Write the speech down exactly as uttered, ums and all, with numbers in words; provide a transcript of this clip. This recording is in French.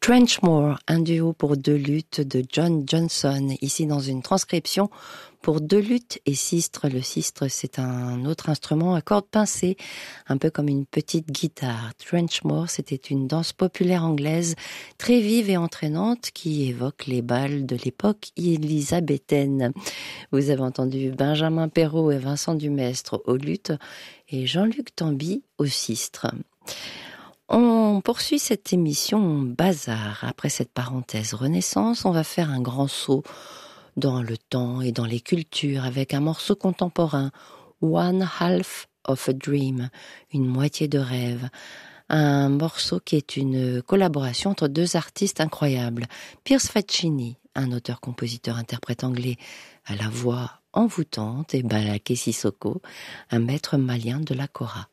Trenchmore, un duo pour deux luttes de John Johnson, ici dans une transcription pour deux luttes et sistre. Le sistre, c'est un autre instrument à cordes pincées, un peu comme une petite guitare. Trenchmore, c'était une danse populaire anglaise très vive et entraînante qui évoque les bals de l'époque élisabéthaine. Vous avez entendu Benjamin Perrault et Vincent Dumestre aux luttes et Jean-Luc Tamby au sistre. On poursuit cette émission Bazar. Après cette parenthèse Renaissance, on va faire un grand saut dans le temps et dans les cultures avec un morceau contemporain, One Half of a Dream, une moitié de rêve. Un morceau qui est une collaboration entre deux artistes incroyables. Piers Faccini, un auteur-compositeur-interprète anglais à la voix envoûtante, et Bala Sissoko, un maître malien de la kora.